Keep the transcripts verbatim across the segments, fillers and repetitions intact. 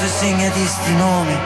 tu segnati sti nomi.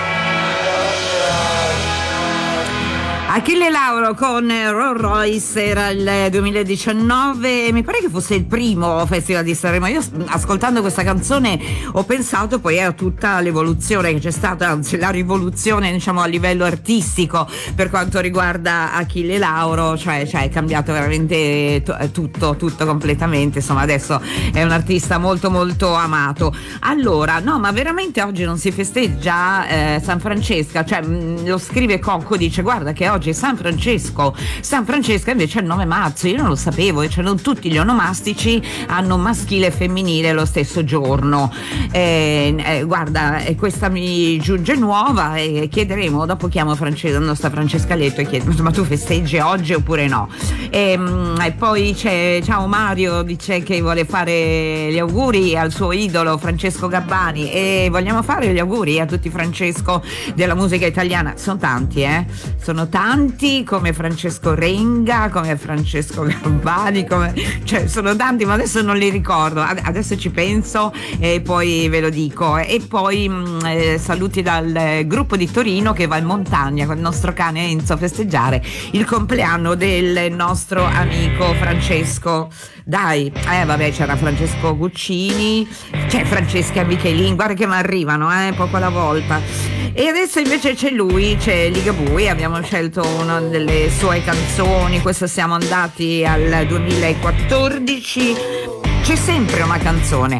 Achille Lauro con Rolls Royce, era il duemiladiciannove e mi pare che fosse il primo Festival di Sanremo. Io ascoltando questa canzone ho pensato poi a tutta l'evoluzione che c'è stata, anzi la rivoluzione diciamo a livello artistico per quanto riguarda Achille Lauro, cioè, cioè è cambiato veramente t- tutto, tutto completamente, insomma adesso è un artista molto molto amato. Allora, no, ma veramente oggi non si festeggia eh, San Francesca, cioè mh, lo scrive Cocco, dice guarda che oggi è San Francesco. San Francesco invece è il nove marzo, io non lo sapevo, cioè non tutti gli onomastici hanno maschile e femminile lo stesso giorno. Eh, eh, guarda, eh, questa mi giunge nuova e chiederemo, dopo chiamo Francesca, la nostra Francesca Letto e chiedo ma tu festeggi oggi oppure no? E, e poi c'è, ciao Mario, dice che vuole fare gli auguri al suo idolo Francesco Gabbani e vogliamo fare gli auguri a tutti Francesco della musica italiana, sono tanti eh, sono tanti come Francesco Renga, come Francesco Gabbani, come, cioè sono tanti ma adesso non li ricordo, adesso ci penso e poi ve lo dico. E poi mh, eh, saluti dal gruppo di Torino che va in montagna con il nostro cane Enzo a festeggiare il compleanno del nostro amico Francesco. Dai, eh vabbè, c'era Francesco Guccini, c'è Francesca Michelin, guarda che mi arrivano eh, poco alla volta. E adesso invece c'è lui, c'è Ligabue, abbiamo scelto una delle sue canzoni, questo siamo andati al duemilaquattordici. C'è sempre una canzone